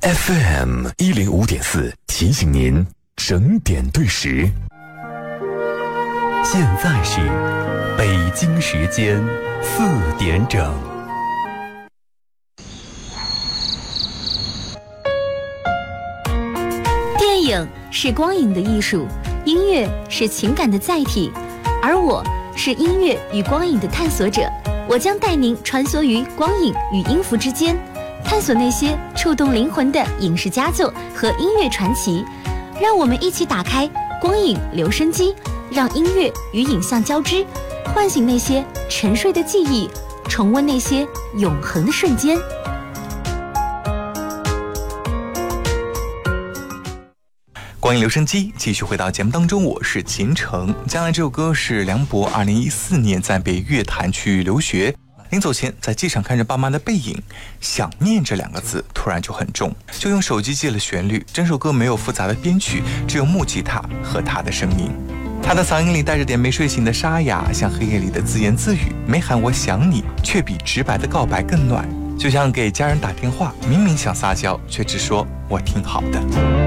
FM105.4提醒您整点对时。现在是北京时间4点整。 电影是光影的艺术，音乐是情感的载体，而我是音乐与光影的探索者。我将带您穿梭于光影与音符之间，探索那些触动灵魂的影视佳作和音乐传奇。让我们一起打开光影留声机，让音乐与影像交织，唤醒那些沉睡的记忆，重温那些永恒的瞬间。 光影留声机继续回到节目当中，我是秦城。将来这首歌是梁博2014年在北乐坛去留学，临走前在机场看着爸妈的背影，想念这2个字突然就很重，就用手机记了旋律。整首歌没有复杂的编曲，只有木吉他和他的声音。他的嗓音里带着点没睡醒的沙哑，像黑夜里的自言自语，没喊我想你，却比直白的告白更暖。就像给家人打电话，明明想撒娇，却只说我挺好的。